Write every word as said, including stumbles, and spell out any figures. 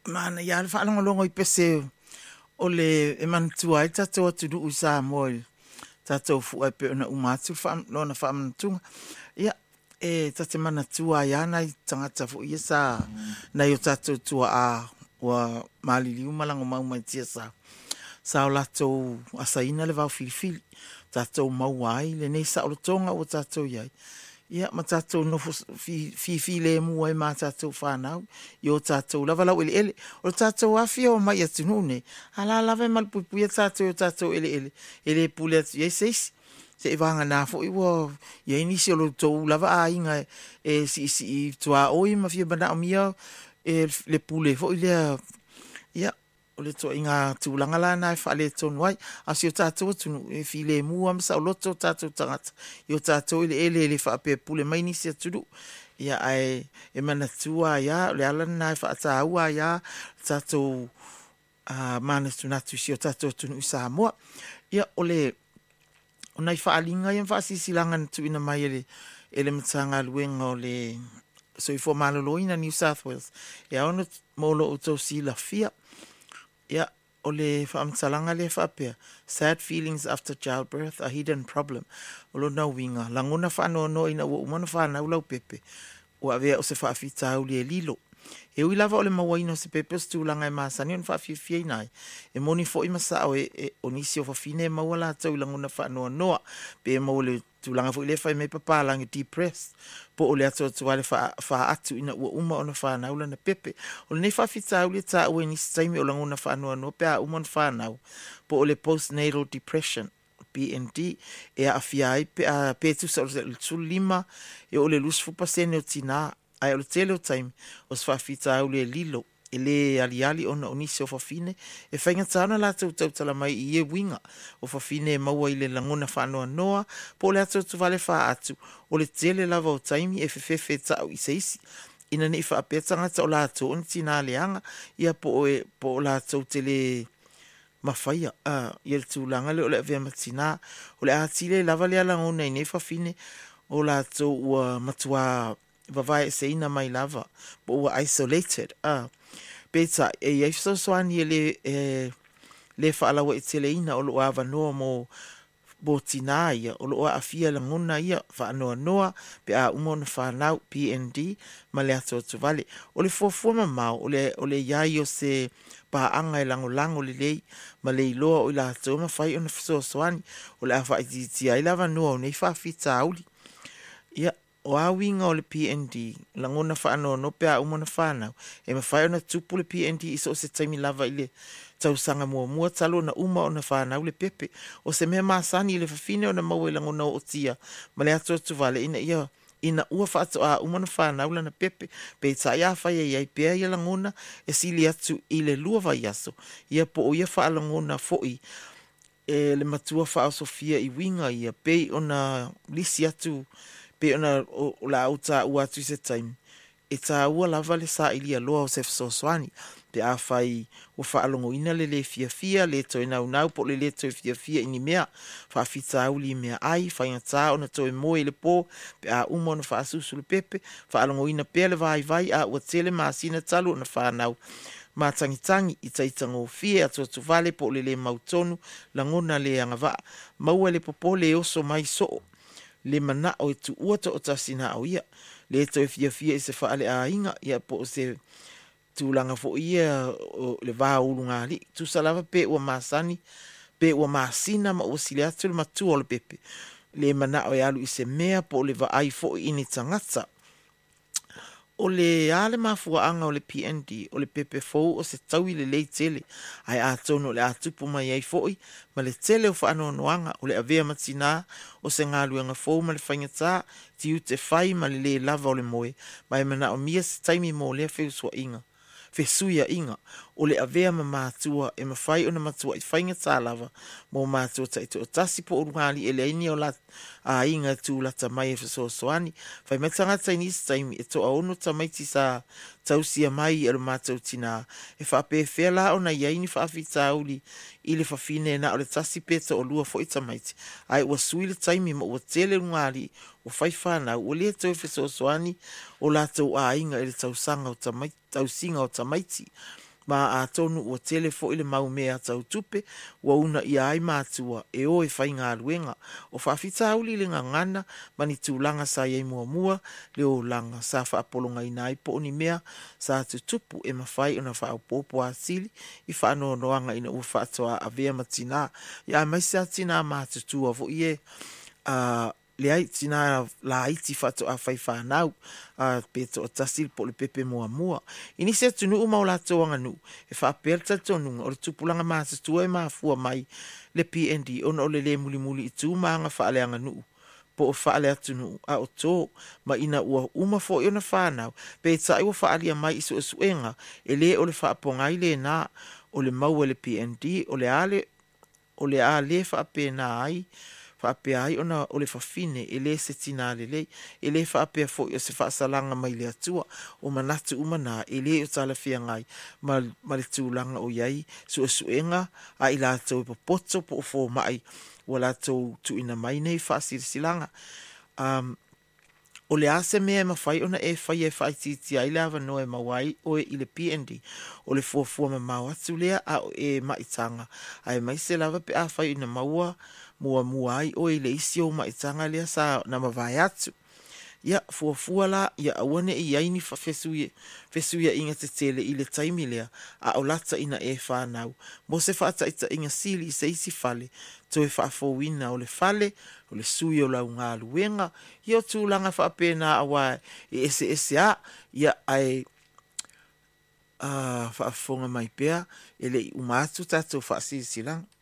mana ia le whaalongolongo I pese o le e mantua e tatou atu du sa moi tatou fu ai pe ona umatu fam lona fam tunga ia e tate mana tua ia nai tangata fu ia sa na yo tatou tua a wa maliliu malango mau mai tia sa sa o latou asaina le vau filifili tatou mau ai le nei sa o tonga o tatou iai ia ma tatou no fi fi fi le mu ai ma tatou fanau yo tatou lava lau ele ele o tatou afia o mai atunune ala lava mal pupu ia tatou tatou ele ele ele pule ia seis se vanga na fo i wo ia inicio lo tou lava a inga e si si tua oi ma fi bana mia e le pule fo ile ia o le to inga tūlanga la na fa le tonu ai a si o tātou tunu e fi le mua msa o loto tātou tangata i o tātou ele ele ele fa pe pule mai nisi aturu ia ai e mana tua ia le ala na fa ata ua ia tātou a mana tunatu si o tātou tunu i Samoa ia o le o nai fa alinga ia fa sisilanga tu ina mai ele ele mtanga luenga o le so i fo maloloina New South Wales ia ono molo o tau si la fia ia o le whaamtalanga le whapea. Sad feelings after childbirth, a hidden problem. O lo na winga. Langona whanau no ina ua umana whanau lau pepe. Ua avea o se whaafitau le lilo. E ui lava o le mawaina o se pepe o stulanga e maasani on whaafifia inai. E moni fo ima sao e, e onisi o whafine e maua la tau langona whanau noa. Pe e maua le tūlanga fo i le whai me papalangi depressed. Po o le ato atu wale wha atu ina ua uma o na whanau la na pepe. O le nei whawhitau le tā ue nisi taimi o langona whanau no pe a uma na whanau. Po o le postnatal depression. P N D e a awhia ai pe a petu sa o le tū lima e o le lusu pasene o tina ai o le tele o taimi o se whawhitau le lilo. E le ali ali ona onisi o whawhine e whainga tāna la tau tau tala mai i e winga o whawhine e maua i le langona whanau noa po le atu tu vale wha atu o le tele lava o taimi e whewhewhe tau i seisi ina ni whaapea tangata o la atu on tina leanga ia po o, e, po o la tau tele mawhaia uh, i le tūlanga le o le avea matina o le atile lava le alangona i ne whawhine o la tau ua matua vavai se ina mai lava po ua isolated uh, Peta e ia so soani le e le fala wa iteleina o lo ava no mo botina ia o lo afia la ngona ia fa no noa pe a umon fa now P N D ma le ato tu vale o le fofo ma o le o le ia o se pa anga lango lango le lei ma le lo o la to ma fai on so soani o le afa ti ai lava no nei fa fita auli ia o a winga o le P N D, langona whaano no pea umana whanau, e ma whai ona tupu le P N D iso o se taimi lava i le tausanga mua mua talo na uma o na whanau le pepe, o se mea maasani i le whawhine o na maue langona o tia, ma le ato atu vale ina ia, ina ua whaato a umana whanau la na pepe, pe ta ia whai e iai pea ia langona, e sili atu i le lua vai aso, ia po o ia wha langona foi, e le matua wha Sofia i winga ia, pe o na lisi atu, pe ona o la uta ua tu se time e ta ua lava le sa ilia loa o se fsoswani pe a fai o fa alongo ina le le fia fia le to ina unau po le le to fia fia ini mea fa fita uli mea ai fa ina ta ona to e moe le po pe a umo na fa susu le pepe fa alongo ina pe le vai vai a ua tele maasina talo na fa nau ma tangitangi i taitango fia ato tu vale po le le mautonu langona le angava maua le popo le oso mai so le mana o tu uata o tasina au ia le to fia fia i se faale a inga ia po se tu langa fo ia o le va ulunga li tu salava pe o masani pe o masina ma o silia tu ma tu o le pepe le mana o alu i se mea po le va ai fo ini tangata o le ale mafua anga o le P N D o le pepe fo o se taui le lei tele ai a tono le atupu mai ai foi ma le tele o fa no noanga o le avea matina o se ngalu anga fo ma le faingata ti u te fai ma le le lava o le moe mai mana o mia se taimi mo le fe so inga fe suia inga o le avea ma matua e ma fai o na matua i faingata lava mo matua ta ito tasi po urungali e le ini o la a inga tu la tamai e so soani fai metanga Chinese time e to aono tamai ti sa tausia mai e lo matau tina e fa pe fela o na yaini fa fita uli i le fafine na o le tasi peta o lua fo i tamai ai ua sui le taimi ma ua tele ungali o fai fana o le tau so soani o la tau a inga e le tausanga o tamai tausinga o tamaiti ma a tonu ua tele fo ile mau mea tau tupe, wa una ia ai mātua e o e whai ngā luenga. O whawhita auli le ngā ngana, mani tūlanga sa iei mua mua, le o langa sa whaapolonga i nai po ni mea, sa tu tupu e mawhai ona whaaupopo a sili, i whaano noanga ina ua whaatoa a vea matina. Ia mai sa tina mātutua vo ie, uh, le ai tina la iti fato a fai whanau a peto o tasil po le pepe mua mua. Ini se tunu uma o la toanga nu. E wha perta tonunga o le tupulanga maasa tua e maafua mai le P N D ona o le le muli muli i tu maanga whaaleanga nu. Po o whaale atunu a o tō ma ina ua uma fo i ona whanau. Pe ta iwa whaalia mai isu o suenga e le o le whaapongai le na o le maua le P N D o le ale o le a le whaape na ai whaapea ai ona o le whawhine e le se tina le lei, e le whaapea fo i o se whaasalanga mai le atua o manatu umana e le o tala whia ngai ma, ma le tūlanga o iai su o suenga a i la tau po poto po o fo mai o la tau tu ina mai nei whaasirisilanga. Um, o le ase mea ma whai ona e whai e whai titi ai le awa noe mawai o e i le P N D o le fuafua ma mau atu lea a o e maitanga a e mai se lava pe a whai ina maua mua mua ai o i le isi o maitanga lea sa na mawai atu. Ia fuafua la ia awane i aini whafesuia fesuia inga te tele i le taimi lea a o lata ina e whanau. Mo se whaata ita inga sili i se isi fale to e whaafowina o le fale o le sui o lau ngā luenga i o tūlanga whaapena awa i ese ese a ia ai uh, whaafonga mai pea ele i umatu tatou whaasiri silang.